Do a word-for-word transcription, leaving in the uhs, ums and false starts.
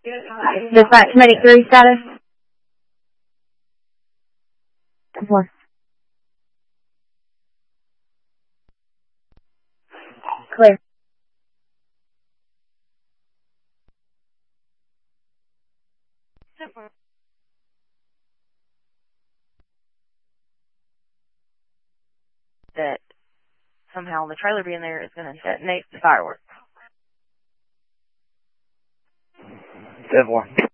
Dispatch medic three status. Four. Clear. That somehow the trailer being there is going to detonate the fireworks. Seven one.